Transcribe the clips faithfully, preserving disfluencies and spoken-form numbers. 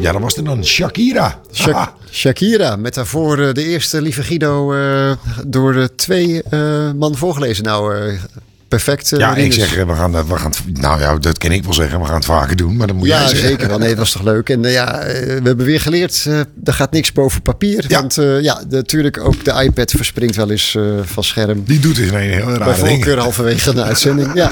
Ja, dat was er dan Shakira. Sha- Shakira, met daarvoor uh, de eerste Lieve Guido uh, door uh, twee uh, man voorgelezen. Nou, uh, perfect. Uh, ja, Rinus. ik zeg, we gaan, we gaan het, nou ja, dat kan ik wel zeggen. We gaan het vaker doen, maar dat moet ja, jij zeggen. zeker wel. Nee, dat was toch leuk. En uh, ja, uh, we hebben weer geleerd, uh, er gaat niks boven papier. Ja. Want uh, ja, natuurlijk ook de iPad verspringt wel eens uh, van scherm. Die doet dus een heel Bij raar voorkeur ding. halverwege de uitzending. Ja.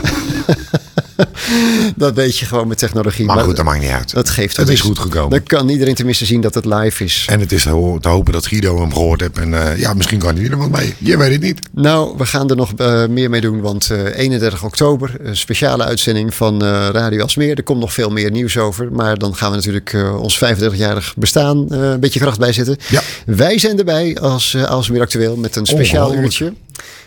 Dat weet je gewoon met technologie. Maar goed, dat maakt niet uit. Dat geeft Het wel is eens. goed gekomen. Dan kan iedereen tenminste zien dat het live is. En het is te ho- te hopen dat Guido hem gehoord heeft. En uh, ja, misschien kan hij er wat mee. Je weet het niet. Nou, we gaan er nog uh, meer mee doen. Want uh, eenendertig oktober, een speciale uitzending van uh, Radio Aalsmeer. Er komt nog veel meer nieuws over. Maar dan gaan we natuurlijk uh, ons vijfendertigjarig bestaan uh, een beetje kracht bijzetten. Ja. Wij zijn erbij als uh, Aalsmeer Actueel met een speciaal Ongelooflijk. uurtje.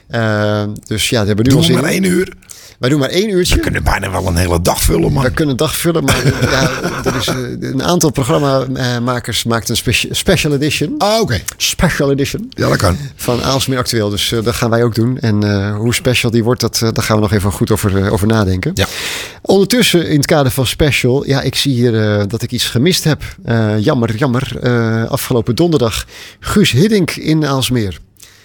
Uh, dus ja, daar hebben we nu Doen al we zin maar in. één uur. Wij doen maar één uurtje. We kunnen bijna wel een hele dag vullen, man. We kunnen een dag vullen, maar ja, er is, uh, een aantal programmamakers maakt een speci- special edition. Ah, oké. Okay. Special edition. Ja, dat kan. Van Aalsmeer Actueel. Dus uh, dat gaan wij ook doen. En uh, hoe special die wordt, dat, uh, daar gaan we nog even goed over, uh, over nadenken. Ja. Ondertussen, in het kader van special, ja, ik zie hier uh, dat ik iets gemist heb. Uh, jammer, jammer. Uh, afgelopen donderdag Guus Hiddink in Aalsmeer.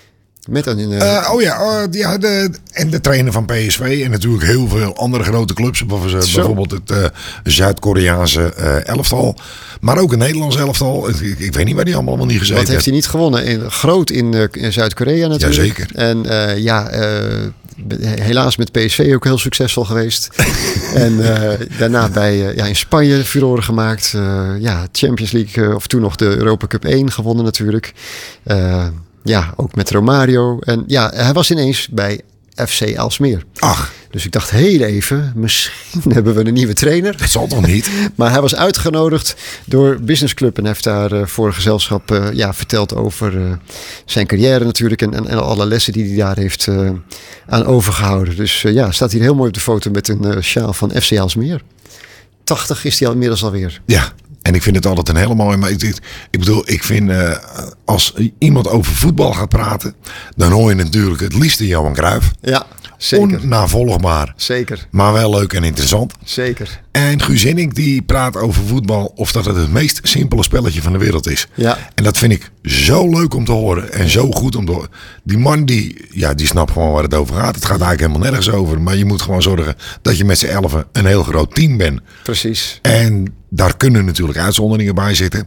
Met een, uh, Uh, oh ja, uh, ja de, en de trainer van P S V. En natuurlijk heel veel andere grote clubs. Bijvoorbeeld het uh, Zuid-Koreaanse uh, elftal. Maar ook een Nederlands elftal. Ik, ik weet niet waar die allemaal nog niet gezeten Wat heeft hij niet gewonnen? In, groot in, uh, in Zuid-Korea natuurlijk. Jazeker. En uh, ja, uh, helaas met P S V ook heel succesvol geweest. En uh, daarna bij, uh, ja, in Spanje furoren gemaakt. Uh, ja, Champions League uh, of toen nog de Europa Cup één gewonnen natuurlijk. Uh, ja, ook met Romario. En ja, hij was ineens bij F C Aalsmeer. Ach. Dus ik dacht heel even, misschien hebben we een nieuwe trainer. Dat zal toch niet? Maar hij was uitgenodigd door Business Club en heeft daar uh, voor een gezelschap uh, ja, verteld over uh, zijn carrière natuurlijk. En, en, en alle lessen die hij daar heeft uh, aan overgehouden. Dus uh, ja, staat hier heel mooi op de foto met een uh, sjaal van F C Aalsmeer. tachtig is hij al inmiddels alweer. Ja. En ik vind het altijd een hele mooie. Maar ik, ik bedoel, ik vind uh, als iemand over voetbal gaat praten, dan hoor je natuurlijk het liefste Johan Cruijff. Ja, zeker. Onnavolgbaar. Zeker. Maar wel leuk en interessant. Zeker. En Guus Hiddink die praat over voetbal of dat het het meest simpele spelletje van de wereld is. Ja. En dat vind ik zo leuk om te horen. En zo goed om te horen. Die man die, ja, die snapt gewoon waar het over gaat. Het gaat eigenlijk helemaal nergens over. Maar je moet gewoon zorgen dat je met z'n elfen een heel groot team bent. Precies. En daar kunnen natuurlijk uitzonderingen bij zitten.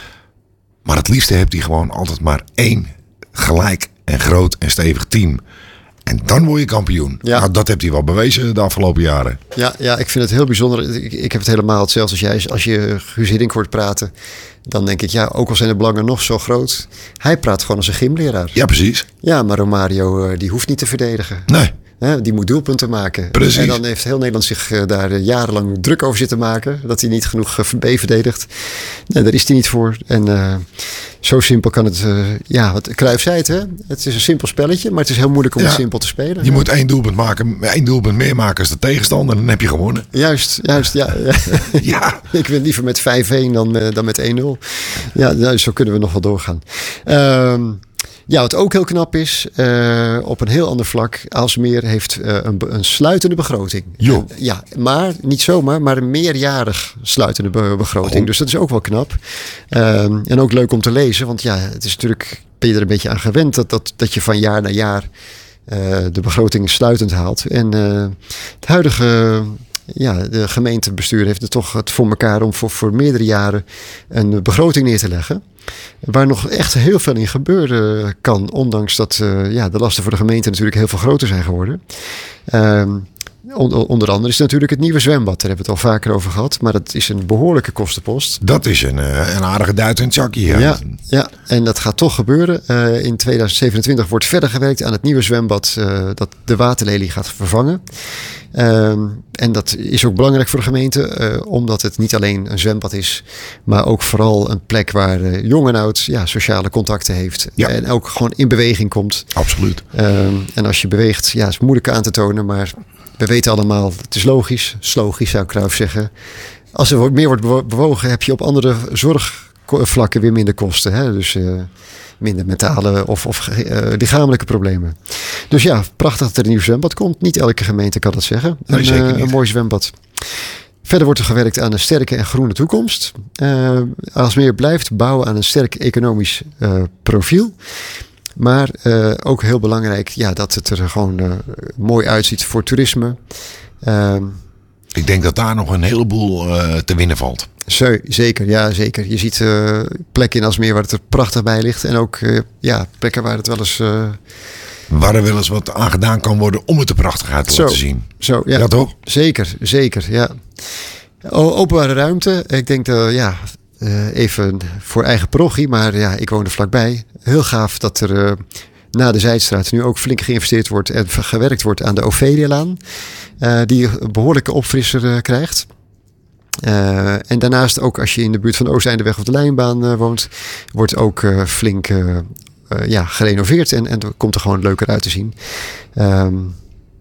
Maar het liefste heeft hij gewoon altijd maar één gelijk en groot en stevig team. En dan word je kampioen. Ja. Nou, dat heeft hij wel bewezen de afgelopen jaren. Ja, ja, ik vind het heel bijzonder. Ik, ik heb het helemaal hetzelfde als jij. Als je Guus Hiddink hoort praten, dan denk ik, ja, ook al zijn de belangen nog zo groot. Hij praat gewoon als een gymleraar. Ja, precies. Ja, maar Romario, die hoeft niet te verdedigen. Nee. He, die moet doelpunten maken. Precies. En dan heeft heel Nederland zich uh, daar uh, jarenlang druk over zitten maken. Dat hij niet genoeg uh, B verdedigt. Nee, daar is hij niet voor. En uh, zo simpel kan het... Uh, ja, wat Cruijff zei het, hè? Het is een simpel spelletje, maar het is heel moeilijk om Ja. het simpel te spelen. Je ja. moet één doelpunt maken. Één doelpunt meer maken als de tegenstander. En dan heb je gewonnen. Juist, juist. Ja, ja. Ja. Ik win liever met vijf-een dan, uh, dan met één nul. Ja, nou, zo kunnen we nog wel doorgaan. Um, Ja, wat ook heel knap is, uh, op een heel ander vlak. Aalsmeer heeft uh, een, een sluitende begroting. Jo. En, ja, maar niet zomaar, maar een meerjarig sluitende be- begroting. Oh. Dus dat is ook wel knap. Um, en ook leuk om te lezen, want ja, het is natuurlijk, ben je er een beetje aan gewend dat, dat, dat je van jaar naar jaar uh, de begroting sluitend haalt. En uh, het huidige... Ja, de gemeentebestuur heeft het toch het voor elkaar om voor, voor meerdere jaren een begroting neer te leggen. Waar nog echt heel veel in gebeuren kan. Ondanks dat uh, ja, de lasten voor de gemeente natuurlijk heel veel groter zijn geworden. Um, onder, onder andere is natuurlijk het nieuwe zwembad. Daar hebben we het al vaker over gehad. Maar dat is een behoorlijke kostenpost. Dat is een, een aardige duit in het zakje. Ja. Ja, ja, en dat gaat toch gebeuren. Uh, in tweeduizend zevenentwintig wordt verder gewerkt aan het nieuwe zwembad. Uh, dat de waterlelie gaat vervangen. Um, en dat is ook belangrijk voor de gemeente, uh, omdat het niet alleen een zwembad is, maar ook vooral een plek waar uh, jong en oud ja, sociale contacten heeft. Ja. En ook gewoon in beweging komt. Absoluut. Um, en als je beweegt, ja, is moeilijk aan te tonen, maar we weten allemaal, het is logisch. Het is logisch, zou Cruijff zeggen. Als er meer wordt bewogen, heb je op andere zorgvlakken weer minder kosten. Hè? Dus uh, minder mentale of, of uh, lichamelijke problemen. Dus ja, prachtig dat er een nieuw zwembad komt. Niet elke gemeente kan dat zeggen. Nee, een, zeker uh, niet. een mooi zwembad. Verder wordt er gewerkt aan een sterke en groene toekomst. Uh, Aalsmeer blijft bouwen aan een sterk economisch uh, profiel. Maar uh, ook heel belangrijk ja, dat het er gewoon uh, mooi uitziet voor toerisme. Uh, Ik denk dat daar nog een heleboel uh, te winnen valt. Zo, zeker, ja zeker. Je ziet uh, plekken in Aalsmeer waar het er prachtig bij ligt. En ook uh, ja, plekken waar het wel eens... Uh, waar er wel eens wat aan gedaan kan worden om het er prachtig uit te zo, laten zien. Zo, ja, ja, toch? Zeker, zeker, ja. O, openbare ruimte. Ik denk dat, ja, uh, even voor eigen parochie, maar ja, ik woon er vlakbij. Heel gaaf dat er uh, na de Zijstraat nu ook flink geïnvesteerd wordt en gewerkt wordt aan de Ophelialaan. Uh, die een behoorlijke opfrisser uh, krijgt. Uh, en daarnaast ook als je in de buurt van de Oosteindeweg of de Lijnbaan uh, woont, wordt ook uh, flink uh, uh, ja, gerenoveerd en, en komt er gewoon leuker uit te zien. Um,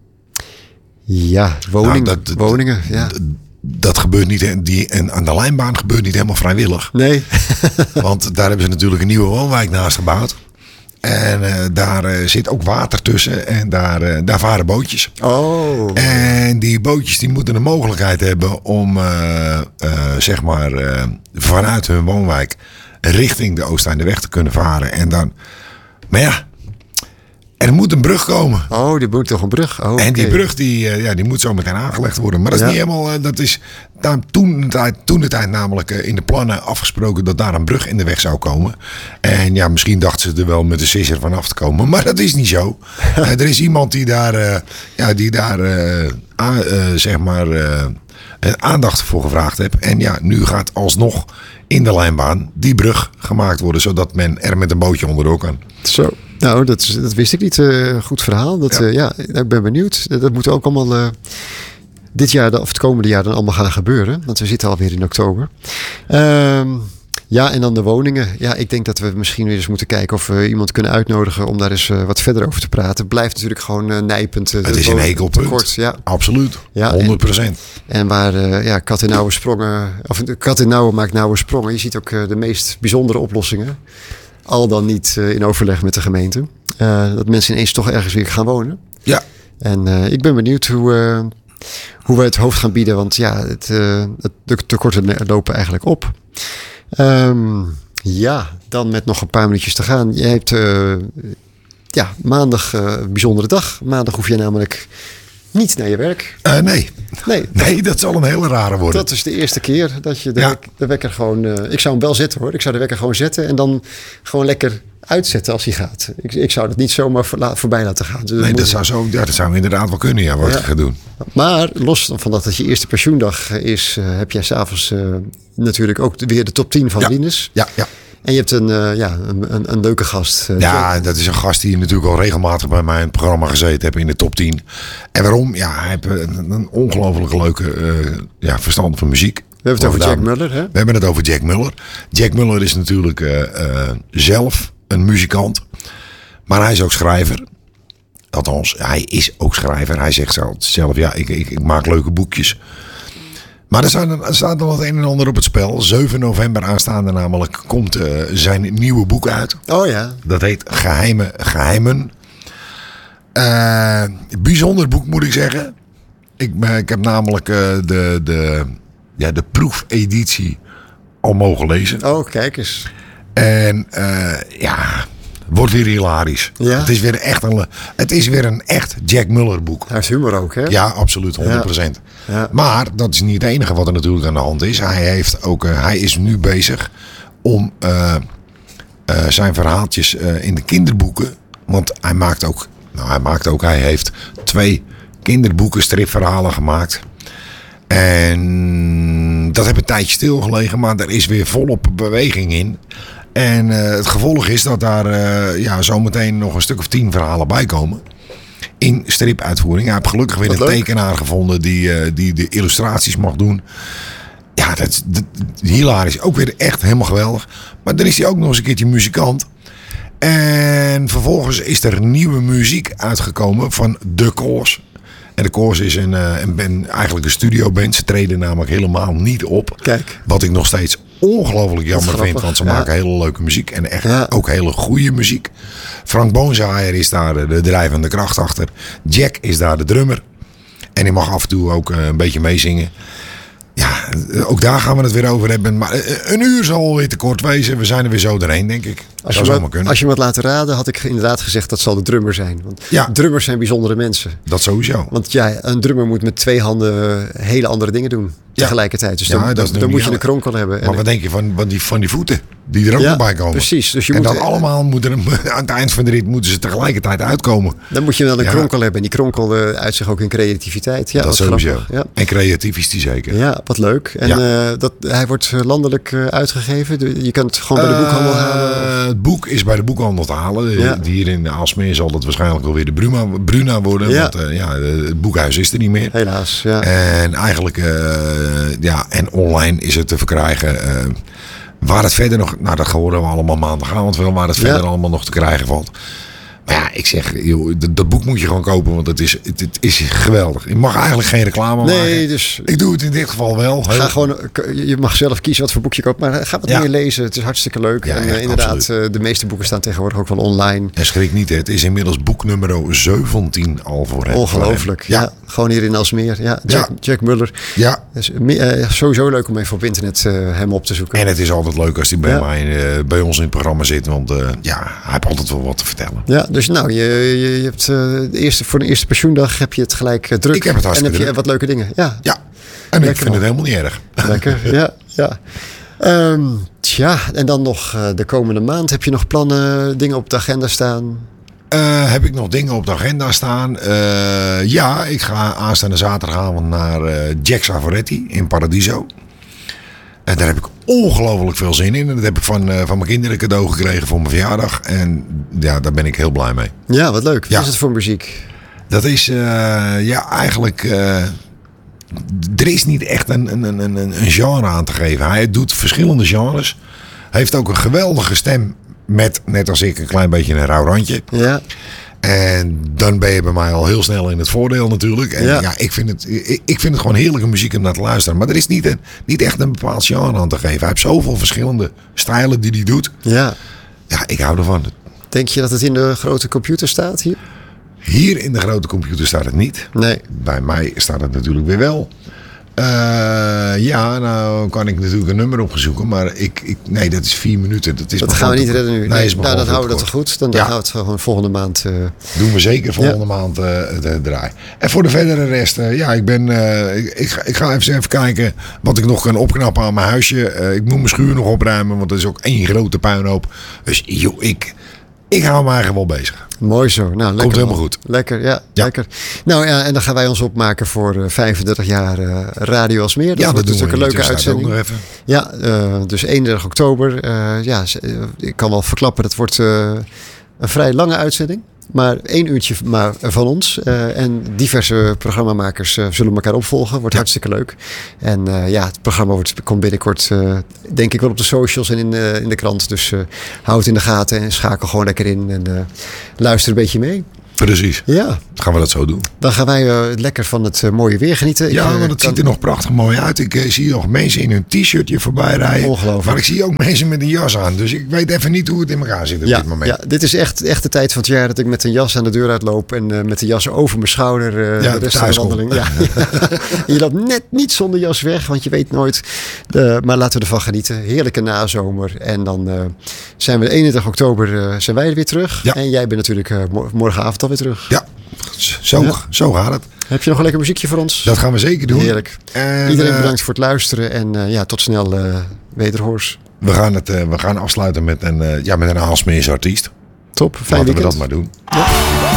ja, woning, nou, dat, woningen. Ja. Dat, dat gebeurt niet. Die, en aan de Lijnbaan gebeurt niet helemaal vrijwillig. Nee. Want daar hebben ze natuurlijk een nieuwe woonwijk naast gebouwd. En uh, daar uh, zit ook water tussen en daar, uh, daar varen bootjes. Oh. En die bootjes die moeten de mogelijkheid hebben om uh, uh, zeg maar uh, vanuit hun woonwijk richting de Oosteindeweg te kunnen varen. En dan, maar ja, er moet een brug komen. Oh, er moet toch een brug? Oh, en okay. die brug die, uh, ja, die moet zo meteen aangelegd worden. Maar dat is ja. niet helemaal, uh, dat is daar, toen, de tijd, toen de tijd namelijk uh, in de plannen afgesproken dat daar een brug in de weg zou komen. En ja, misschien dachten ze er wel met de sisser vanaf te komen. Maar dat is niet zo. uh, er is iemand die daar, uh, ja, die daar uh, a, uh, zeg maar uh, aandacht voor gevraagd heeft. En ja, nu gaat alsnog in de Lijnbaan die brug gemaakt worden. Zodat men er met een bootje onderdoor kan. Zo. Nou, dat, dat wist ik niet. Uh, goed verhaal. Dat, ja. Uh, ja, ik ben benieuwd. Dat, dat moet ook allemaal uh, dit jaar of het komende jaar dan allemaal gaan gebeuren. Want we zitten alweer in oktober. Uh, ja, en dan de woningen. Ja, ik denk dat we misschien weer eens moeten kijken of we iemand kunnen uitnodigen om daar eens uh, wat verder over te praten. Het blijft natuurlijk gewoon uh, nijpend. Uh, het is een hekelpunt. Tekort, ja. Absoluut. Ja, honderd procent. En, en waar uh, ja, kat in nauwe sprongen, of kat in nauwe maakt nauwe sprongen. Je ziet ook uh, de meest bijzondere oplossingen. Al dan niet uh, in overleg met de gemeente. Uh, dat mensen ineens toch ergens weer gaan wonen. Ja. En uh, ik ben benieuwd hoe, uh, hoe we het hoofd gaan bieden. Want ja, het, uh, het, de tekorten lopen eigenlijk op. Um, ja, dan met nog een paar minuutjes te gaan. Je hebt uh, ja, maandag uh, een bijzondere dag. Maandag hoef je namelijk niet naar je werk. Uh, nee. Nee. Nee, dat zal een hele rare worden. Dat is de eerste keer dat je de, ja. wek, de wekker gewoon... Uh, ik zou hem wel zetten hoor. Ik zou de wekker gewoon zetten en dan gewoon lekker uitzetten als hij gaat. Ik, ik zou het niet zomaar voor, voorbij laten gaan. Dus nee, dat zou, zo, ja, dat zou inderdaad wel kunnen, ja, wat ja. je gaat doen. Maar los van dat het je eerste pensioendag is, uh, heb jij s'avonds uh, natuurlijk ook weer de top tien van ja. Linus. Ja, ja. En je hebt een, uh, ja, een, een, een leuke gast. Uh, ja, Jack. Dat is een gast die natuurlijk al regelmatig bij mij in het programma gezeten heeft in de top tien. En waarom? Ja, hij heeft een, een ongelooflijk leuke uh, ja, verstand van muziek. We hebben het over Jack Muller, hè? We hebben het over Jack Muller. Jack Muller is natuurlijk uh, uh, zelf een muzikant. Maar hij is ook schrijver. Althans, hij is ook schrijver. Hij zegt zelf, ja, ik, ik, ik maak leuke boekjes. Maar er staat, er staat nog het een en ander op het spel. zeven november aanstaande namelijk komt uh, zijn nieuwe boek uit. Oh ja. Dat heet Geheime Geheimen. Uh, bijzonder boek moet ik zeggen. Ik, ik heb namelijk uh, de, de, ja, de proefeditie al mogen lezen. Oh, kijk eens. En uh, ja, wordt weer hilarisch. Ja? Het is weer echt een, het is weer een echt Jack Muller boek. Hij heeft humor ook, hè? Ja, absoluut, honderd procent. Ja. Ja. Maar dat is niet het enige wat er natuurlijk aan de hand is. Hij, heeft ook, uh, hij is nu bezig om uh, uh, zijn verhaaltjes uh, in de kinderboeken. Want hij maakt ook, nou hij maakt ook, hij heeft twee kinderboeken, stripverhalen gemaakt. En dat heeft een tijdje stilgelegen, maar er is weer volop beweging in. En uh, het gevolg is dat daar uh, ja, zometeen nog een stuk of tien verhalen bij komen. In stripuitvoering. Hij heeft gelukkig weer Wat een leuk. tekenaar gevonden die, uh, die de illustraties mag doen. Ja, dat is dat, hilarisch. Ook weer echt helemaal geweldig. Maar dan is hij ook nog eens een keertje muzikant. En vervolgens is er nieuwe muziek uitgekomen van The Course. En The Course is een, uh, een band, eigenlijk een studioband. Ze treden namelijk helemaal niet op. Kijk. Wat ik nog steeds ongelooflijk jammer grappig, vind. Want ze ja. maken hele leuke muziek. En echt Ja. ook hele goede muziek. Frank Boonzaaier is daar de drijvende kracht achter. Jack is daar de drummer. En hij mag af en toe ook uh, een beetje meezingen. Ja, ook daar gaan we het weer over hebben. Maar een uur zal weer te kort wezen. We zijn er weer zo doorheen, denk ik. Als je, wat, als je me had laten raden, had ik inderdaad gezegd dat zal de drummer zijn. Want ja. drummers zijn bijzondere mensen. Dat sowieso. Want ja, een drummer moet met twee handen hele andere dingen doen. Tegelijkertijd. Dus ja, dan, dan, dan moet je een kronkel hebben. Maar wat denk je van, van, die, van die voeten? Die er ook ja, nog bij komen. Precies. Dus je en moet, dat allemaal moet er, aan het eind van de rit moeten ze tegelijkertijd uitkomen. Dan moet je wel een ja. kronkel hebben. En die kronkel uh, uit zich ook in creativiteit. Ja, dat sowieso. Ja. En creatief is die zeker. Ja, wat leuk. En ja. uh, dat, hij wordt landelijk uh, uitgegeven. Je kunt het gewoon bij de boekhandel uh, halen. Het boek is bij de boekhandel te halen. Ja. Hier in Aalsmeer zal dat waarschijnlijk alweer de Bruna, Bruna worden. Ja. Want uh, ja, het boekhuis is er niet meer. Helaas, ja. En eigenlijk, uh, ja, en online is het te verkrijgen. Uh, Waar het verder nog, nou dat horen we allemaal maandagavond wel, waar het verder ja. allemaal nog te krijgen valt. Maar ja, ik zeg, joh, dat, dat boek moet je gewoon kopen, want het is, het, het is geweldig. Je mag eigenlijk geen reclame nee, maken. Dus ik doe het in dit geval wel. Ga gewoon, je mag zelf kiezen wat voor boek je koopt, maar ga wat ja. meer lezen. Het is hartstikke leuk. Ja, en echt, inderdaad, uh, de meeste boeken staan tegenwoordig ook wel online. En schrik niet, hè. Het is inmiddels boek nummer zeventien al voor hem. Ongelooflijk, ja. ja. Gewoon hier in Aalsmeer. Ja, Jack, ja. Jack Muller. Ja. Dus, uh, sowieso leuk om even op internet uh, hem op te zoeken. En het is altijd leuk als hij bij, ja. mij, uh, bij ons in het programma zit, want uh, ja, hij heeft altijd wel wat te vertellen. Ja, dus nou, je, je, je hebt uh, de eerste, voor de eerste pensioendag heb je het gelijk uh, druk. Ik heb het hartstikke En heb je druk. wat leuke dingen. Ja, ja. En Lekker ik vind man. het helemaal niet erg. Lekker, ja, ja. Um, tja, en dan nog uh, de komende maand. Heb je nog plannen, dingen op de agenda staan? Uh, heb ik nog dingen op de agenda staan? Uh, ja, ik ga aanstaande zaterdagavond naar uh, Jack Savoretti in Paradiso. En daar heb ik ongelooflijk veel zin in. En dat heb ik van, uh, van mijn kinderen cadeau gekregen voor mijn verjaardag. En ja, daar ben ik heel blij mee. Ja, wat leuk. Wat ja. is het voor muziek? Dat is uh, ja eigenlijk... Uh, er is niet echt een, een, een, een genre aan te geven. Hij doet verschillende genres. Hij heeft ook een geweldige stem. Met, net als ik, een klein beetje een rauw randje. Ja. En dan ben je bij mij al heel snel in het voordeel natuurlijk. En ja, ja ik, vind het, ik, ik vind het gewoon heerlijke muziek om naar te luisteren. Maar er is niet, een, niet echt een bepaald genre aan te geven. Hij heeft zoveel verschillende stijlen die hij doet. Ja. Ja, ik hou ervan. Denk je dat het in de grote computer staat hier? Hier in de grote computer staat het niet. Nee. Bij mij staat het natuurlijk weer wel. Uh, ja, nou kan ik natuurlijk een nummer opzoeken, maar ik, ik, nee, dat is vier minuten. Dat, is dat gaan we niet redden nu. Nee, nee, nou, dan houden we dat goed. Dan, dan ja. houden we het gewoon volgende maand. Uh... Doen we zeker volgende ja. maand uh, draaien. En voor de verdere rest, uh, ja, ik ben, uh, ik, ik, ga, ik ga even, even kijken wat ik nog kan opknappen aan mijn huisje. Uh, ik moet mijn schuur nog opruimen, want dat is ook één grote puinhoop. Dus joh, ik, ik hou me eigenlijk wel bezig. Mooi zo. Nou, lekker, komt helemaal man. goed. Lekker, ja, ja. lekker. Nou ja, en dan gaan wij ons opmaken voor uh, vijfendertig jaar uh, Radio Aalsmeer. Dat ja, wordt dat natuurlijk een leuke uitzending. Ook nog even. Ja, uh, dus eenendertig oktober. Uh, ja, ik kan wel verklappen, dat wordt uh, een vrij lange uitzending. Maar één uurtje maar van ons. Uh, en diverse programmamakers uh, zullen elkaar opvolgen. Wordt ja. hartstikke leuk. En uh, ja, het programma wordt, komt binnenkort uh, denk ik wel op de socials en in, uh, in de krant. Dus uh, hou het in de gaten en schakel gewoon lekker in. En uh, luister een beetje mee. Precies. Ja. Gaan we dat zo doen. Dan gaan wij uh, lekker van het uh, mooie weer genieten. Ja, ik, want het kan... ziet er nog prachtig mooi uit. Ik uh, zie nog mensen in hun t-shirtje voorbij rijden. Ongelooflijk. Maar ik zie ook mensen met een jas aan. Dus ik weet even niet hoe het in elkaar zit op ja, dit moment. Ja, dit is echt, echt de tijd van het jaar dat ik met een jas aan de deur uitloop. En uh, met de jas over mijn schouder uh, ja, de rest van de wandeling. Ja, ja. Je loopt net niet zonder jas weg, want je weet nooit. Uh, maar laten we ervan genieten. Heerlijke nazomer. En dan uh, zijn we eenendertig oktober uh, zijn wij er weer terug. Ja. En jij bent natuurlijk uh, morgenavond alweer terug. Ja. Zo, ja. zo gaat het. Heb je nog een lekker muziekje voor ons? Dat gaan we zeker doen. Heerlijk. En, Iedereen bedankt voor het luisteren. En uh, ja, tot snel uh, wederhoors. We gaan, het, uh, we gaan afsluiten met een, uh, ja, met een Aalsmeerse artiest. Top, fijn Laten weekend. we dat maar doen. Ja.